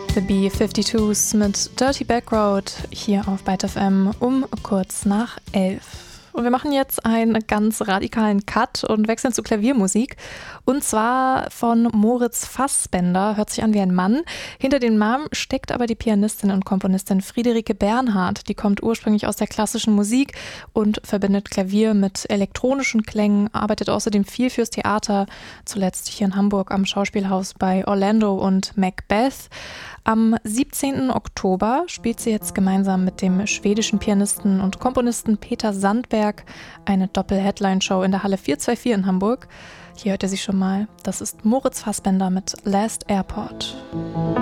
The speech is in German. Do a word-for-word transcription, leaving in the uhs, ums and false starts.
The B zweiundfünfzigers mit Dirty Backroad hier auf Byte F M um kurz nach elf. Und wir machen jetzt einen ganz radikalen Cut und wechseln zu Klaviermusik. Und zwar von Moritz Fassbender, hört sich an wie ein Mann. Hinter dem Namen steckt aber die Pianistin und Komponistin Friederike Bernhard. Die kommt ursprünglich aus der klassischen Musik und verbindet Klavier mit elektronischen Klängen, arbeitet außerdem viel fürs Theater, zuletzt hier in Hamburg am Schauspielhaus bei Orlando und Macbeth. Am siebzehnten Oktober spielt sie jetzt gemeinsam mit dem schwedischen Pianisten und Komponisten Peter Sandberg eine Doppel-Headline-Show in der Halle vier zwei vier in Hamburg. Hier hört ihr sie schon mal. Das ist Moritz Fassbender mit Last Airport.